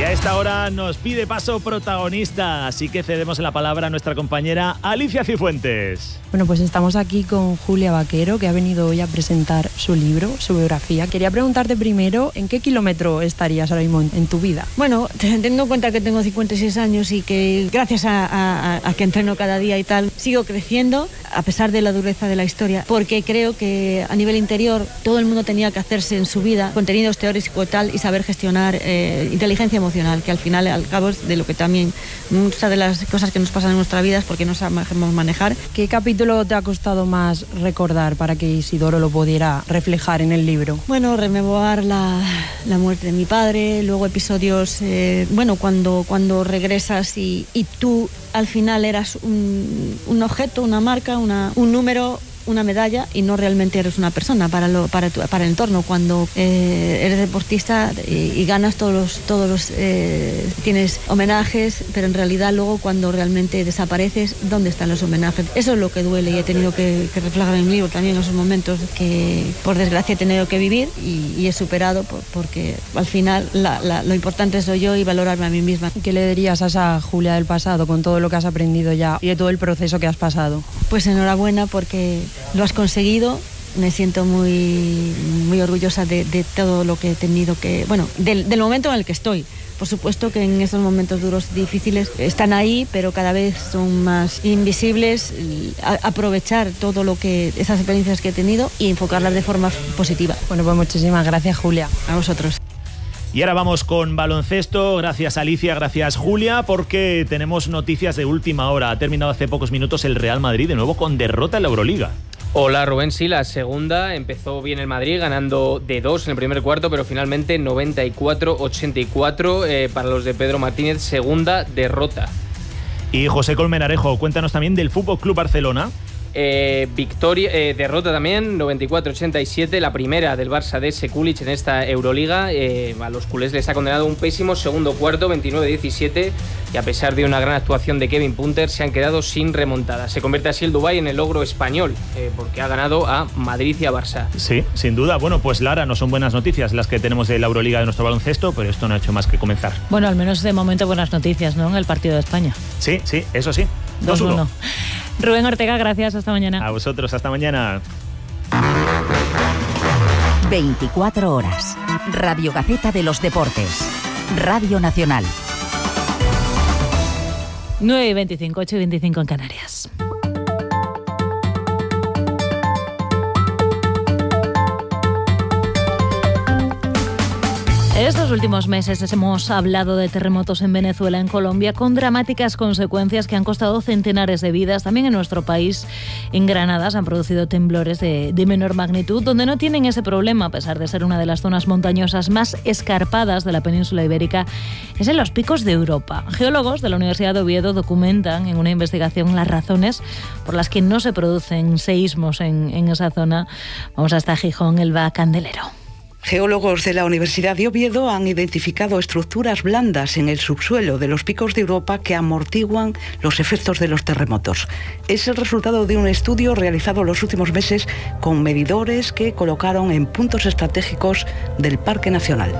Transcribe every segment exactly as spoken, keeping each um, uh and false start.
Y a esta hora nos pide paso protagonista, así que cedemos la palabra a nuestra compañera Alicia Cifuentes. Bueno, pues estamos aquí con Julia Vaquero, que ha venido hoy a presentar su libro, su biografía. Quería preguntarte primero, ¿en qué kilómetro estarías ahora mismo en tu vida? Bueno, teniendo en cuenta que tengo cincuenta y seis años y que gracias a, a, a que entreno cada día y tal, sigo creciendo a pesar de la dureza de la historia, porque creo que a nivel interior todo el mundo tenía que hacerse en su vida contenidos teóricos y tal y saber gestionar eh, inteligencia emocional, que al final, al cabo, es de lo que también muchas de las cosas que nos pasan en nuestra vida es porque no sabemos manejar. ¿Qué capítulo te ha costado más recordar para que Isidoro lo pudiera reflejar en el libro? Bueno, rememorar la, la muerte de mi padre, luego episodios, eh, bueno, cuando, cuando regresas y, y tú al final eras un, un objeto, una marca, una, un número, una medalla y no realmente eres una persona para lo, para, tu, para el entorno. Cuando eh, eres deportista y, y ganas todos los, todos los eh, tienes homenajes, pero en realidad luego cuando realmente desapareces, ¿dónde están los homenajes? Eso es lo que duele y he tenido que, que reflejar en mi libro también esos momentos que por desgracia he tenido que vivir y, y he superado por, porque al final la, la, lo importante soy yo y valorarme a mí misma. ¿Qué le dirías a esa Julia del pasado con todo lo que has aprendido ya y de todo el proceso que has pasado? Pues enhorabuena porque lo has conseguido. Me siento muy, muy orgullosa de, de todo lo que he tenido que... Bueno, del, del momento en el que estoy. Por supuesto que en esos momentos duros, difíciles, están ahí, pero cada vez son más invisibles. A, aprovechar todo lo que... esas experiencias que he tenido y enfocarlas de forma positiva. Bueno, pues muchísimas gracias, Julia. A vosotros. Y ahora vamos con baloncesto. Gracias Alicia, gracias Julia, porque tenemos noticias de última hora. Ha terminado hace pocos minutos el Real Madrid, de nuevo con derrota en la Euroliga. Hola Rubén, sí, la segunda. Empezó bien el Madrid ganando de dos en el primer cuarto, pero finalmente noventa y cuatro ochenta y cuatro eh, para los de Pedro Martínez, segunda derrota. Y José Colmenarejo, cuéntanos también del Fútbol Club Barcelona. Eh, victoria, eh, derrota también, noventa y cuatro ochenta y siete, la primera del Barça de Sekulic en esta Euroliga. Eh, a los culés les ha condenado un pésimo segundo cuarto, veintinueve diecisiete, y a pesar de una gran actuación de Kevin Punter, se han quedado sin remontada. Se convierte así el Dubái en el logro español, eh, porque ha ganado a Madrid y a Barça. Sí, sin duda. Bueno, pues Lara, no son buenas noticias las que tenemos de la Euroliga de nuestro baloncesto, pero esto no ha hecho más que comenzar. Bueno, al menos de momento buenas noticias, ¿no? En el partido de España. Sí, sí, eso sí. dos uno. Rubén Ortega, gracias, hasta mañana. A vosotros, hasta mañana. veinticuatro horas. Radio Gaceta de los Deportes. Radio Nacional. nueve y veinticinco, ocho y veinticinco en Canarias. Estos últimos meses hemos hablado de terremotos en Venezuela, en Colombia, con dramáticas consecuencias que han costado centenares de vidas. También en nuestro país, en Granada, se han producido temblores de, de menor magnitud, donde no tienen ese problema, a pesar de ser una de las zonas montañosas más escarpadas de la península ibérica, es en los picos de Europa. Geólogos de la Universidad de Oviedo documentan en una investigación las razones por las que no se producen seísmos en, en esa zona. Vamos hasta Gijón, Elba Candelero. Geólogos de la Universidad de Oviedo han identificado estructuras blandas en el subsuelo de los picos de Europa que amortiguan los efectos de los terremotos. Es el resultado de un estudio realizado los últimos meses con medidores que colocaron en puntos estratégicos del Parque Nacional.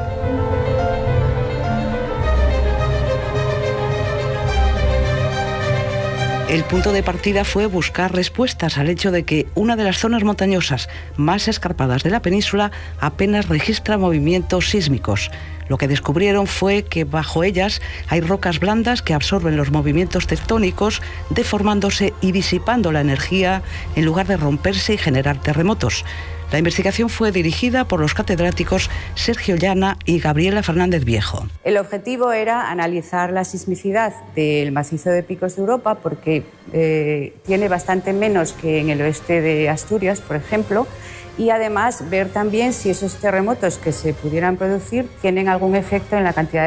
El punto de partida fue buscar respuestas al hecho de que una de las zonas montañosas más escarpadas de la península apenas registra movimientos sísmicos. Lo que descubrieron fue que bajo ellas hay rocas blandas que absorben los movimientos tectónicos, deformándose y disipando la energía en lugar de romperse y generar terremotos. La investigación fue dirigida por los catedráticos Sergio Llana y Gabriela Fernández Viejo. El objetivo era analizar la sismicidad del macizo de Picos de Europa porque eh, tiene bastante menos que en el oeste de Asturias, por ejemplo, y además ver también si esos terremotos que se pudieran producir tienen algún efecto en la cantidad